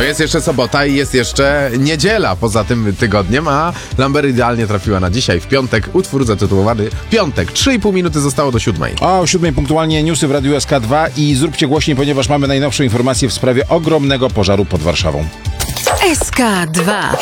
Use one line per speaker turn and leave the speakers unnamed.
jest jeszcze sobota i jest jeszcze niedziela poza tym tygodniem, a Lambert idealnie trafiła na dzisiaj, w piątek, utwór zatytułowany Piątek. 3,5 minuty zostało do 7.
O 7 punktualnie newsy w Radiu SK2 i zróbcie głośniej, ponieważ mamy najnowszą informację w sprawie ogromnego pożaru pod Warszawą.
SK2